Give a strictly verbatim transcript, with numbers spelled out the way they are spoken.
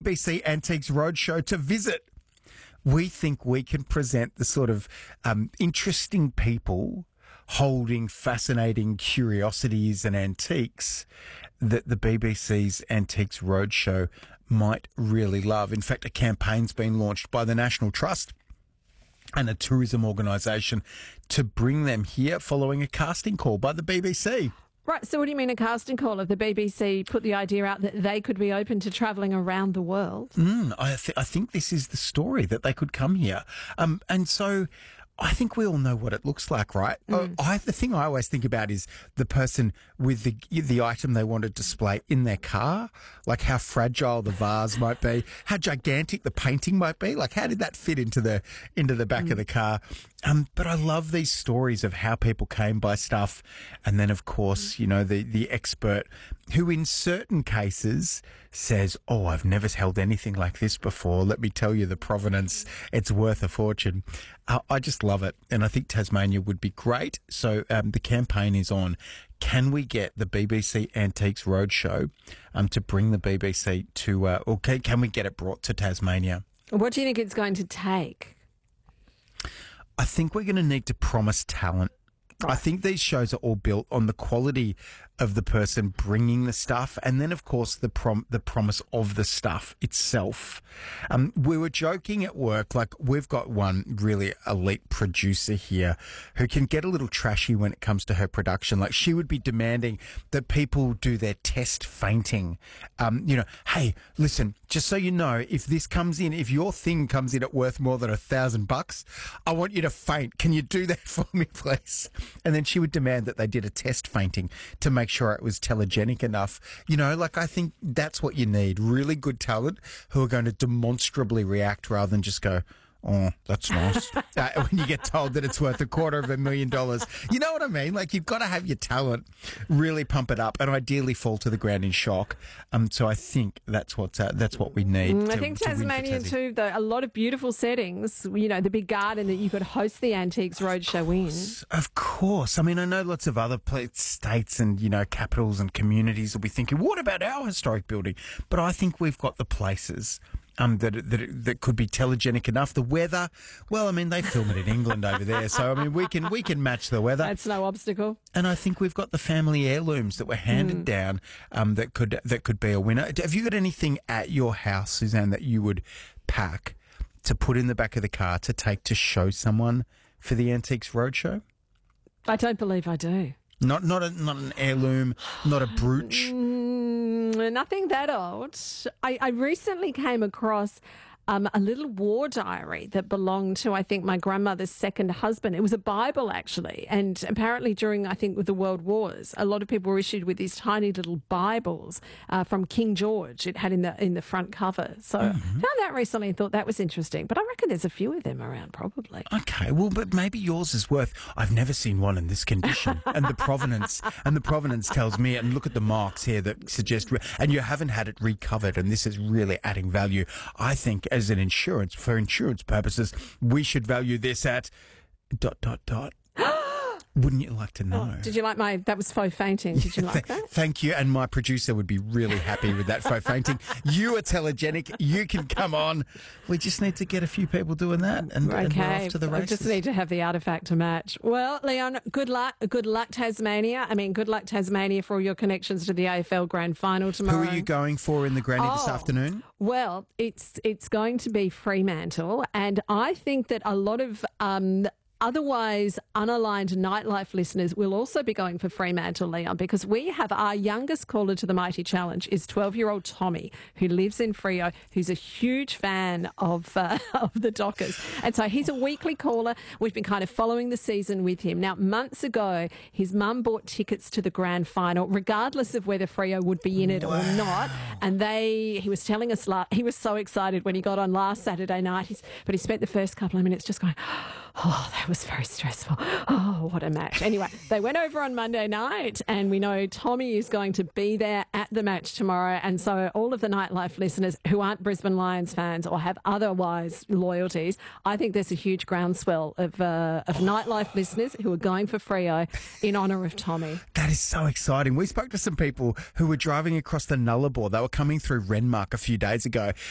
B C Antiques Roadshow to visit. We think we can present the sort of um, interesting people holding fascinating curiosities and antiques that the B B C's Antiques Roadshow might really love. In fact, a campaign's been launched by the National Trust and a tourism organisation to bring them here following a casting call by the B B C. Right, so what do you mean a casting call? If the B B C put the idea out that they could be open to travelling around the world? Mm, I, th- I think this is the story, that they could come here. Um, and so I think we all know what it looks like, right? Mm. I, the thing I always think about is the person with the the item they want to display in their car, like how fragile the vase might be, how gigantic the painting might be. Like, how did that fit into the into the back mm. of the car? Um, but I love these stories of how people came by stuff, and then of course, you know, the the expert who, in certain cases, says, "Oh, I've never held anything like this before. Let me tell you the provenance. It's worth a fortune." Uh, I just love it, and I think Tasmania would be great. So um, the campaign is on. Can we get the B B C Antiques Roadshow um, to bring the B B C to, uh, or can, can we get it brought to Tasmania? What do you think it's going to take? I think we're going to need to promise talent. Right. I think these shows are all built on the quality of the person bringing the stuff, and then, of course, the prom- the promise of the stuff itself. Um, we were joking at work, like, we've got one really elite producer here who can get a little trashy when it comes to her production. Like, she would be demanding that people do their test fainting. Um, you know, hey, listen, just so you know, if this comes in, if your thing comes in at worth more than a thousand bucks, I want you to faint. Can you do that for me, please? And then she would demand that they did a test fainting to make sure it was telegenic enough. You know, like, I think that's what you need. Really good talent who are going to demonstrably react rather than just go, "Oh, that's nice." uh, when you get told that it's worth a quarter of a million dollars. You know what I mean? Like, you've got to have your talent, really pump it up, and ideally fall to the ground in shock. Um, so I think that's what uh, that's what we need. Mm, to, I think to Tasmania too, though, a lot of beautiful settings. You know, the big garden that you could host the Antiques Roadshow in. Of course. I mean, I know lots of other states and, you know, capitals and communities will be thinking, what about our historic building? But I think we've got the places Um, that, that that could be telegenic enough. The weather, well, I mean, they film it in England over there, so I mean, we can we can match the weather. That's no obstacle. And I think we've got the family heirlooms that were handed mm. down um, that could that could be a winner. Have you got anything at your house, Suzanne, that you would pack to put in the back of the car to take to show someone for the Antiques Roadshow? I don't believe I do. Not not a, not an heirloom, not a brooch. Mm, nothing that old. I, I recently came across um, a little war diary that belonged to, I think, my grandmother's second husband. It was a Bible, actually. And apparently during, I think, with the World Wars, a lot of people were issued with these tiny little Bibles uh, from King George. It had in the in the front cover. So mm-hmm. I found that recently and thought that was interesting. But I reckon there's a few of them around, probably. Okay, well, but maybe yours is worth... I've never seen one in this condition. And the provenance and the provenance tells me, and look at the marks here that suggest... And you haven't had it recovered, and this is really adding value. I think... as an insurance, for insurance purposes, we should value this at dot, dot, dot. Wouldn't you like to know? Oh, did you like my, that was faux fainting. Did you like that? Thank you. And my producer would be really happy with that faux fainting. You are telegenic. You can come on. We just need to get a few people doing that. And, okay. and we're off to the races. I just need to have the artefact to match. Well, Leon, good luck. Good luck, Tasmania. I mean, good luck, Tasmania, for all your connections to the A F L Grand Final tomorrow. Who are you going for in the granny oh, this afternoon? Well, it's, it's going to be Fremantle. And I think that a lot of... Um, otherwise unaligned nightlife listeners will also be going for Fremantle, Leon, because we have our youngest caller to the Mighty Challenge is twelve-year-old Tommy, who lives in Freo, who's a huge fan of uh, of the Dockers. And so he's a weekly caller. We've been kind of following the season with him. Now, months ago, his mum bought tickets to the grand final, regardless of whether Freo would be in it wow. or not. And they, he was telling us, la- he was so excited when he got on last Saturday night, he's, but he spent the first couple of minutes just going, oh, that was very stressful. Oh, what a match. Anyway, they went over on Monday night, and we know Tommy is going to be there at the match tomorrow. And so all of the nightlife listeners who aren't Brisbane Lions fans or have otherwise loyalties, I think there's a huge groundswell of, uh, of nightlife listeners who are going for Freo in honour of Tommy. That is so exciting. We spoke to some people who were driving across the Nullarbor. They were coming through Renmark a few days ago,